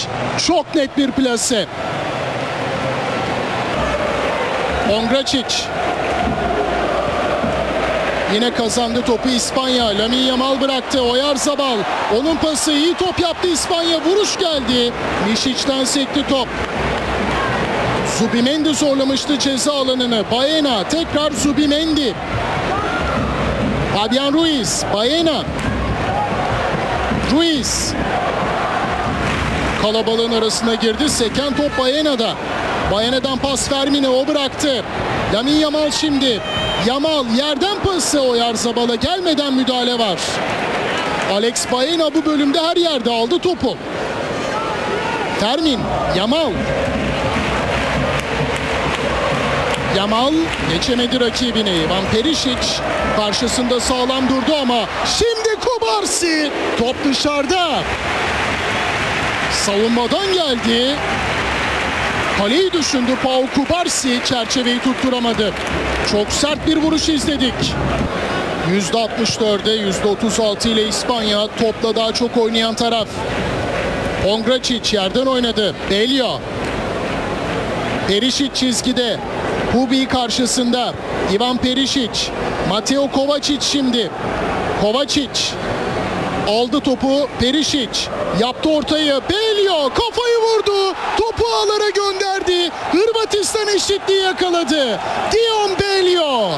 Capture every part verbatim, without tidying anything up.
Çok net bir plase. Ongracic. Yine kazandı topu İspanya. Lamine Yamal bıraktı. Oyarzabal. Onun pası, iyi top yaptı İspanya. Vuruş geldi. Mišic'ten sekti top. Zubimendi zorlamıştı ceza alanını. Baena. Tekrar Zubimendi. Fabian Ruiz. Baena. Ruiz. Kalabalığın arasına girdi. Seken top Baena'da. Baena'dan pas Fermine. O bıraktı. Lamine Yamal şimdi. Yamal yerden pası, Oyarzabal'a gelmeden müdahale var. Alex Baena bu bölümde her yerde aldı topu. Fermin, Yamal. Yamal geçemedi rakibini. Ivan Perisic karşısında sağlam durdu ama şimdi Kubarsi. Top dışarıda. Savunmadan geldi. Kaleyi düşündü Pau Kubarsi, çerçeveyi tutturamadı. Çok sert bir vuruş izledik. yüzde altmış dörde yüzde otuz altı ile İspanya topla daha çok oynayan taraf. Ongracic yerden oynadı. Belio. Perisic çizgide. Hubi karşısında. Ivan Perisic. Mateo Kovacic şimdi. Kovacic. Aldı topu Perisic. Yaptı ortayı. Belio kafayı vurdu. Topu ağlara gönderdi. Hırvatistan eşitliği yakaladı. Dion Belio.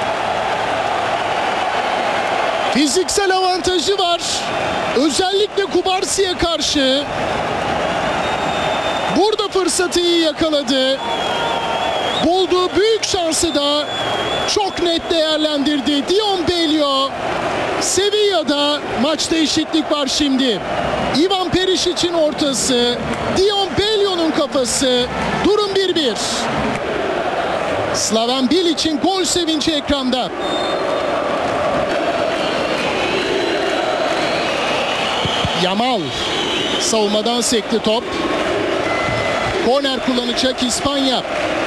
Fiziksel avantajı var. Özellikle Kubarsi'ye karşı. Burada fırsatı iyi yakaladı. Bulduğu büyük şansı da çok net değerlendirdi. Dion Belio. Sevilla'da maçta eşitlik var şimdi. Ivan Perisic'in ortası, Dion Belio'nun kafası. Durum bir bir. Slaven Bilic'in gol sevinci ekranda. Yamal savunmadan sekti top. Korner kullanacak İspanya.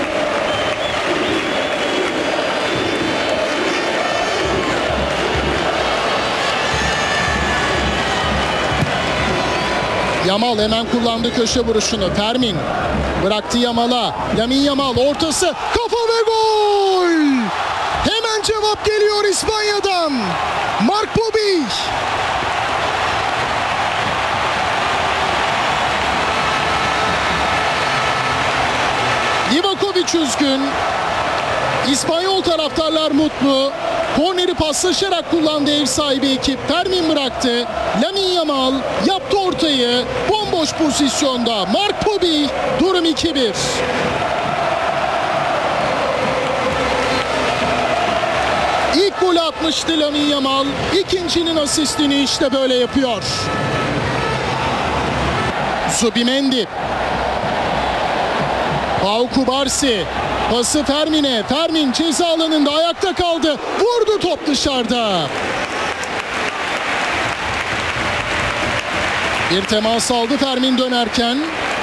Yamal hemen kullandı köşe vuruşunu. Fermin bıraktı Yamal'a. Lamine Yamal ortası. Kafa ve gol! Hemen cevap geliyor İspanya'dan. Mark Bobby. Livakovic üzgün. İspanyol taraftarlar mutlu. Korneri paslaşarak kullandı ev sahibi ekip. Fermin bıraktı. Lamine Yamal yaptı ortayı. Bomboş pozisyonda. Mark Bobby. Durum iki bir. İlk golü atmıştı Lamine Yamal. İkincinin asistini işte böyle yapıyor. Zubimendi. Pau Kubarsi. Pası Fermin'e. Fermin ceza alanında ayakta kaldı. Vurdu, top dışarıda. Bir temas aldı Fermin dönerken.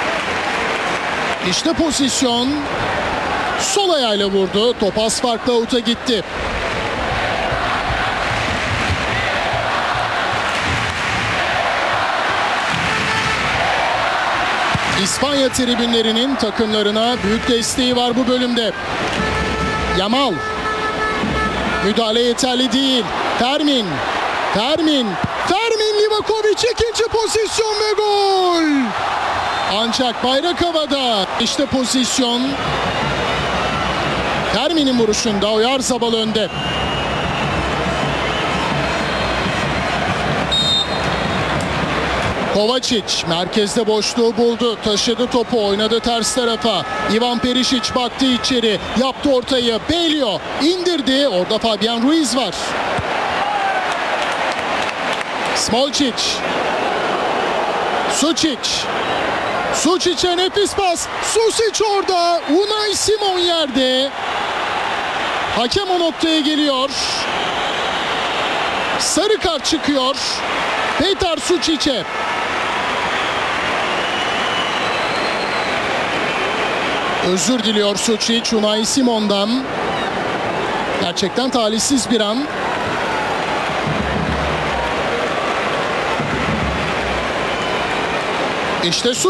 İşte pozisyon. Sol ayağıyla vurdu. Top az farklı out'a gitti. İspanya tribünlerinin takımlarına büyük desteği var bu bölümde. Yamal. Müdahale yeterli değil. Fermin. Fermin. Fermin Livakovic ikinci pozisyon ve gol. Ancak bayrak havada. İşte pozisyon. Fermin'in vuruşunda Oyarzabal önde. Kovacic merkezde boşluğu buldu. Taşıdı topu, oynadı ters tarafa. Ivan Perisic baktı içeri. Yaptı ortayı. Belio indirdi. Orada Fabian Ruiz var. Smolcic. Sučić. Sučić'e nefis pas. Sučić orada. Unai Simon yerde. Hakem o noktaya geliyor. Sarı kart çıkıyor. Petar Sučić'e. Özür diliyor Sučić Unai Simon'dan. Gerçekten talihsiz bir an. İşte Sučić.